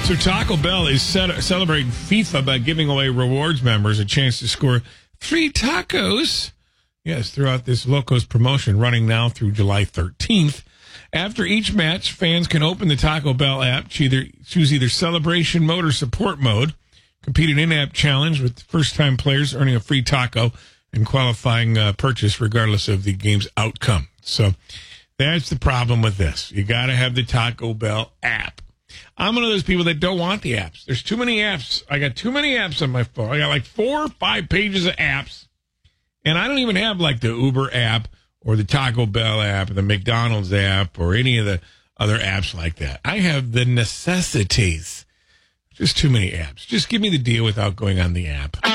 So Taco Bell is celebrating FIFA by giving away rewards members a chance to score free tacos. Yes, throughout this Locos promotion running now through July 13th. After each match, fans can open the Taco Bell app, choose either celebration mode or support mode, compete an in-app challenge with first-time players earning a free taco and qualifying purchase regardless of the game's outcome. So that's the problem with this. You got to have the Taco Bell app. I'm one of those people that don't want the apps. There's too many apps. I got too many apps on my phone. I got like 4 or 5 pages of apps. And I don't even have like the Uber app or the Taco Bell app or the McDonald's app or any of the other apps like that. I have the necessities. Just too many apps. Just give me the deal without going on the app.